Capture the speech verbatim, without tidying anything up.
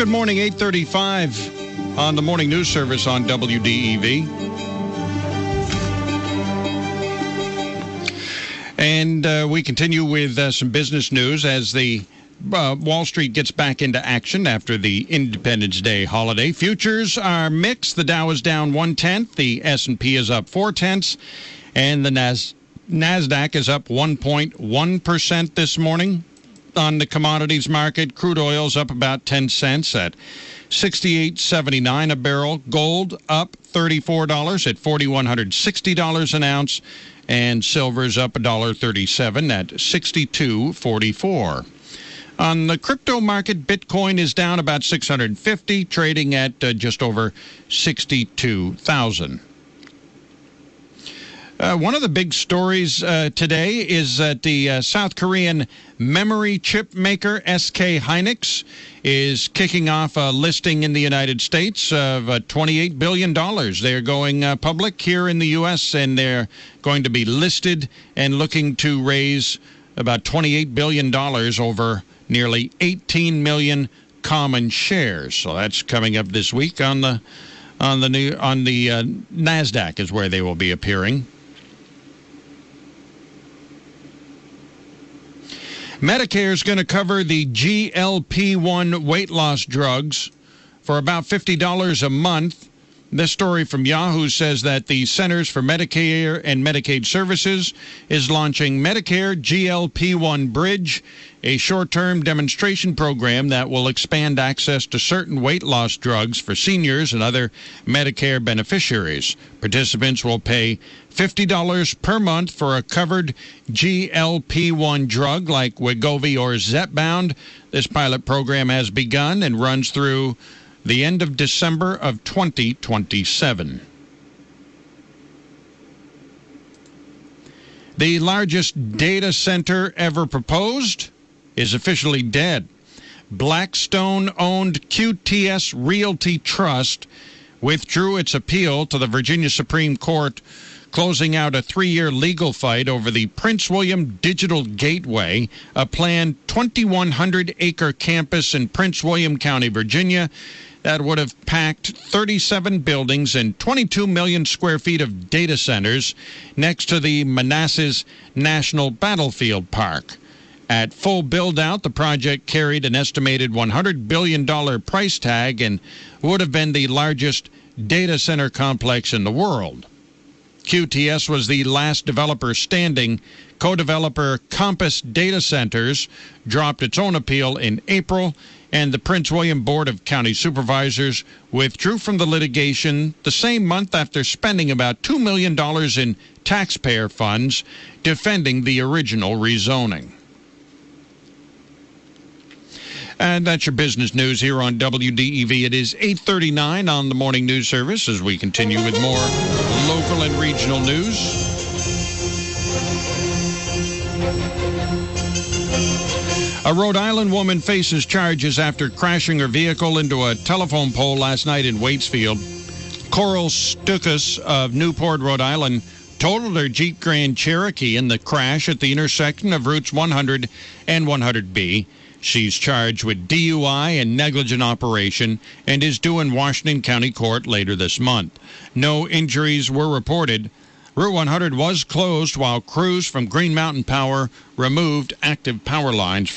Good morning, eight thirty-five on the morning news service on W D E V. And uh, we continue with uh, some business news as the uh, Wall Street gets back into action after the Independence Day holiday. Futures are mixed. The Dow is down one-tenth. The S and P is up four-tenths. And the Nas- NASDAQ is up one point one percent this morning. On the commodities market, crude oil is up about ten cents at sixty-eight seventy-nine a barrel. Gold up thirty-four dollars at four thousand one hundred sixty dollars an ounce. And silver's up one dollar thirty-seven at sixty-two forty-four. On the crypto market, Bitcoin is down about six hundred fifty, trading at uh, just over sixty-two thousand. Uh, one of the big stories uh, today is that the uh, South Korean memory chip maker S K Hynix is kicking off a listing in the United States of uh, twenty-eight billion dollars. They're going uh, public here in the U S, and they're going to be listed and looking to raise about twenty-eight billion dollars over nearly eighteen million common shares. So that's coming up this week on the on the new on the uh, NASDAQ is where they will be appearing. Medicare is going to cover the G L P one weight loss drugs for about fifty dollars a month. This story from Yahoo says that the Centers for Medicare and Medicaid Services is launching Medicare G L P one Bridge, a short-term demonstration program that will expand access to certain weight loss drugs for seniors and other Medicare beneficiaries. Participants will pay fifty dollars per month for a covered G L P one drug like Wegovy or Zepbound. This pilot program has begun and runs through the end of December of twenty twenty-seven. The largest data center ever proposed is officially dead. Blackstone-owned Q T S Realty Trust withdrew its appeal to the Virginia Supreme Court, closing out a three-year legal fight over the Prince William Digital Gateway, a planned twenty-one hundred acre campus in Prince William County, Virginia, that would have packed thirty-seven buildings and twenty-two million square feet of data centers next to the Manassas National Battlefield Park. At full build-out, the project carried an estimated one hundred billion dollars price tag and would have been the largest data center complex in the world. Q T S was the last developer standing. Co-developer Compass Data Centers dropped its own appeal in April, and the Prince William Board of County Supervisors withdrew from the litigation the same month after spending about two million dollars in taxpayer funds defending the original rezoning. And that's your business news here on W D E V. It is eight thirty-nine on the morning news service as we continue with more local and regional news. A Rhode Island woman faces charges after crashing her vehicle into a telephone pole last night in Waitsfield. Coral Stukas of Newport, Rhode Island, totaled her Jeep Grand Cherokee in the crash at the intersection of routes one hundred and one hundred B. She's charged with D U I and negligent operation and is due in Washington County Court later this month. No injuries were reported. Route one hundred was closed while crews from Green Mountain Power removed active power lines